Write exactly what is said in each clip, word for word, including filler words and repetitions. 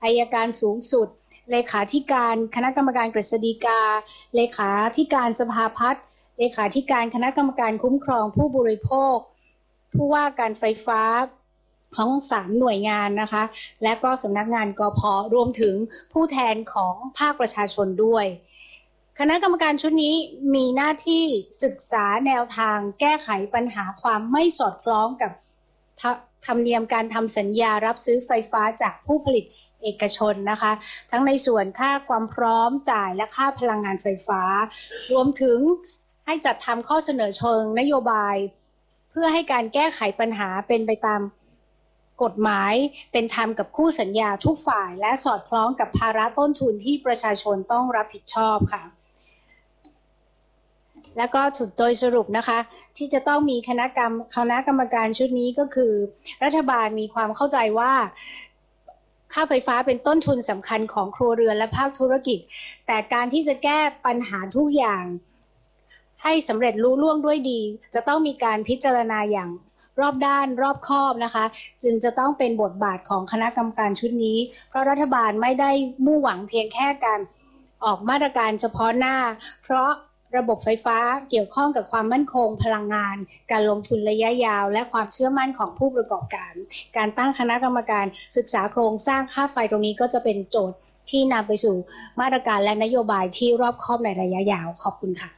อัยการสูงสุดเลขาธิการคณะกรรมการกฤษฎีกาเลขาธิการสภาพัฒน์เลขาธิการคณะกรรมการคุ้มครองผู้บริโภคผู้ว่าการไฟฟ้าของสามหน่วยงานนะคะและก็สำนักงานกพ.รวมถึงผู้แทนของภาคประชาชนด้วยคณะกรรมการชุดนี้มีหน้าที่ศึกษาแนวทางแก้ไขปัญหาความไม่สอดคล้องกับธรรมเนียมการทำสัญญารับซื้อไฟฟ้าจากผู้ผลิตเอกชนนะคะทั้งในส่วนค่าความพร้อมจ่ายและค่าพลังงานไฟฟ้ารวมถึงให้จัดทำข้อเสนอเชิงนโยบายเพื่อให้การแก้ไขปัญหาเป็นไปตามกฎหมายเป็นธรรมกับคู่สัญญาทุกฝ่ายและสอดคล้องกับภาระต้นทุนที่ประชาชนต้องรับผิดชอบค่ะแล้วก็สุดโดยสรุปนะคะที่จะต้องมีคณะกรรมคณะกรรมการชุดนี้ก็คือรัฐบาลมีความเข้าใจว่าค่าไฟฟ้าเป็นต้นทุนสำคัญของครัวเรือนและภาคธุรกิจแต่การที่จะแก้ปัญหาทุกอย่างให้สำเร็จลุล่วงด้วยดีจะต้องมีการพิจารณาอย่างรอบด้านรอบคอบนะคะจึงจะต้องเป็นบทบาทของคณะกรรมการชุดนี้เพราะรัฐบาลไม่ได้มุ่งหวังเพียงแค่การออกมาตรการเฉพาะหน้าเพราะระบบไฟฟ้าเกี่ยวข้องกับความมั่นคงพลังงานการลงทุนระยะยาวและความเชื่อมั่นของผู้ประกอบการการตั้งคณะกรรมการศึกษาโครงสร้างค่าไฟตรงนี้ก็จะเป็นโจทย์ที่นำไปสู่มาตรการและนโยบายที่รอบคอบในระยะยาวขอบคุณค่ะ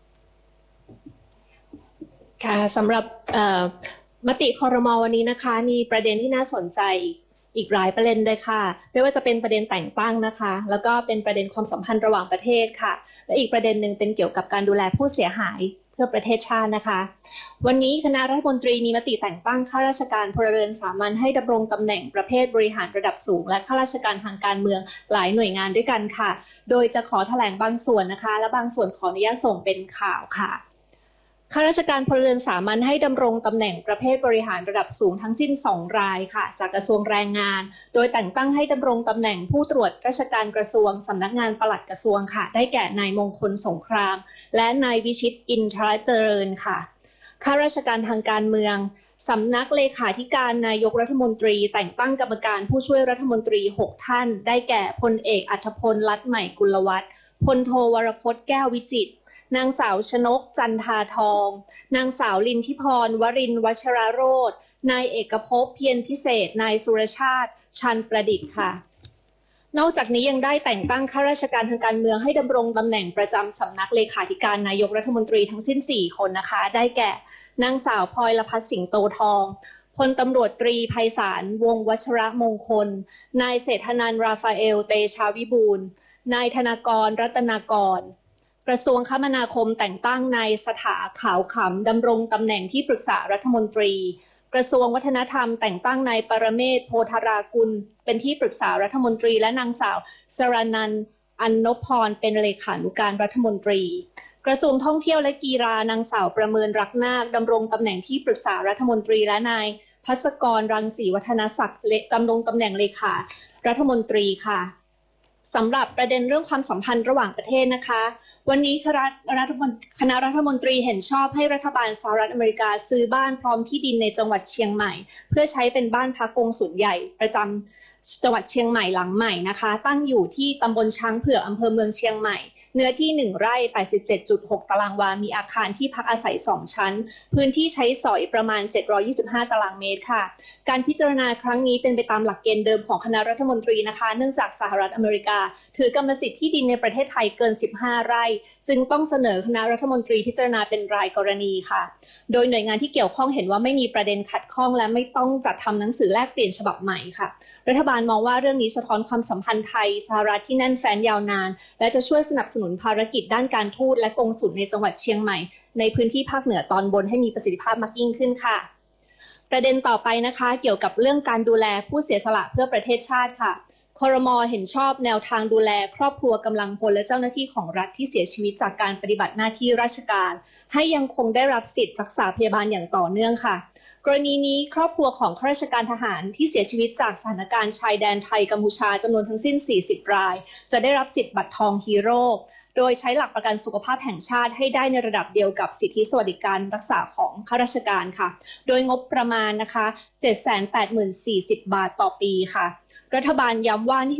ค่ะสำหรับมติครม.วันนี้นะคะมีประเด็นที่น่าสนใจอีกหลายประเด็นเลยค่ะไม่ว่าจะเป็นประเด็นแต่งตั้งนะคะแล้วก็เป็นประเด็นความสัมพันธ์ระหว่างประเทศค่ะและอีกประเด็นหนึ่งเป็นเกี่ยวกับการดูแลผู้เสียหายเพื่อประเทศชาตินะคะวันนี้คณะรัฐมนตรีมีมติแต่งตั้งข้าราชการพลเรือนสามัญให้ดำรงตำแหน่งประเภทบริหารระดับสูงและข้าราชการทางการเมืองหลายหน่วยงานด้วยกันค่ะโดยจะขอแถลงบางส่วนนะคะและบางส่วนขออนุญาตส่งเป็นข่าวค่ะข้าราชการพลเรือนสามัญให้ดำรงตำแหน่งประเภทบริหารระดับสูงทั้งสิ้นสองรายค่ะจากกระทรวงแรงงานโดยแต่งตั้งให้ดำรงตำแหน่งผู้ตรวจราชการกระทรวงสำนักงานปลัดกระทรวงค่ะได้แก่นายมงคลสงครามและนายวิชิตอินทรเจริญค่ะข้าราชการทางการเมืองสำนักเลขาธิการนายกรัฐมนตรีแต่งตั้งกรรมการผู้ช่วยรัฐมนตรีหกท่านได้แก่พลเอกอัธพลลัดใหม่กุลวัฒน์พลโทวรพจน์แก้ววิจิตรนางสาวชนกจันทาทองนางสาวลินทิพรวรินทร์วชรโรจน์นายเอกภพเพียรพิเศษนายสุรชาติชันประดิษฐ์ค่ะนอกจากนี้ยังได้แต่งตั้งข้าราชการทางการเมืองให้ดำรงตำแหน่งประจำสำนักเลขาธิการนายกรัฐมนตรีทั้งสิ้นสี่คนนะคะได้แก่นางสาวพลอยลภัสสิงโตทองพลตำรวจตรีไพศาลวงศ์วัชระมงคลนายเศรษฐนันท์ราฟาเอลเตชาวิบูลย์นายธนากรรัตนากรกระทรวงคมนาคมแต่งตั้งนายสถาขาวขำดำรงตำแหน่งที่ปรึกษารัฐมนตรีกระทรวงวัฒนธรรมแต่งตั้งนายปรเมศโพธารากุลเป็นที่ปรึกษารัฐมนตรีและนางสาวสรนันท์อันนพพรเป็นเลขานุการรัฐมนตรีกระทรวงท่องเที่ยวและกีฬานางสาวประเมินรักนาคดำรงตำแหน่งที่ปรึกษารัฐมนตรีและนายภัสกรรังสีวัฒนศักดิ์ดำรงตำแหน่งเลขารัฐมนตรีค่ะสำหรับประเด็นเรื่องความสัมพันธ์ระหว่างประเทศนะคะวันนี้คณะรัฐมนตรีคณะรัฐมนตรีเห็นชอบให้รัฐบาลสหรัฐอเมริกาซื้อบ้านพร้อมที่ดินในจังหวัดเชียงใหม่เพื่อใช้เป็นบ้านพักกงสุลใหญ่ประจำจังหวัดเชียงใหม่หลังใหม่นะคะตั้งอยู่ที่ตำบลช้างเผือกอำเภอเมืองเชียงใหม่เนื้อที่หนึ่งไร่ แปดสิบเจ็ดจุดหก ตารางวามีอาคารที่พักอาศัยสองชั้นพื้นที่ใช้สอยประมาณเจ็ดร้อยยี่สิบห้าตารางเมตรค่ะการพิจารณาครั้งนี้เป็นไปตามหลักเกณฑ์เดิมของคณะรัฐมนตรีนะคะเนื่องจากสหรัฐอเมริกาถือกรรมสิทธิ์ที่ดินในประเทศไทยเกินสิบห้าไร่จึงต้องเสนอคณะรัฐมนตรีพิจารณาเป็นรายกรณีค่ะโดยหน่วยงานที่เกี่ยวข้องเห็นว่าไม่มีประเด็นขัดข้องและไม่ต้องจัดทำหนังสือแลกเปลี่ยนฉบับใหม่ค่ะรัฐบาลมองว่าเรื่องนี้สะท้อนความสัมพันธ์ไทยสหรัฐที่แน่นแฟ้นยาวนานและจะช่วยสนับสนุนภารกิจด้านการทูตและกงสุลในจังหวัดเชียงใหม่ในพื้นที่ภาคเหนือตอนบนให้มีประสิทธิภาพมากยิ่งขึ้นค่ะประเด็นต่อไปนะคะเกี่ยวกับเรื่องการดูแลผู้เสียสละเพื่อประเทศชาติค่ะครม.เห็นชอบแนวทางดูแลครอบครัวกำลังพลและเจ้าหน้าที่ของรัฐที่เสียชีวิตจากการปฏิบัติหน้าที่ราชการให้ยังคงได้รับสิทธิ์รักษาพยาบาลอย่างต่อเนื่องค่ะกรณีนี้ครอบครัวของข้าราชการทหารที่เสียชีวิตจากสถานการณ์ชายแดนไทยกัมพูชาจำนวนทั้งสิ้นสี่สิบรายจะได้รับสิทธิ์บัตรทองฮีโร่โดยใช้หลักประกันสุขภาพแห่งชาติให้ได้ในระดับเดียวกับสิทธิสวัสดิการรักษาของข้าราชการค่ะโดยงบประมาณนะคะ เจ็ดแสนแปดหมื่นสี่สิบ บาทต่อปีค่ะรัฐบาลย้ำว่านี่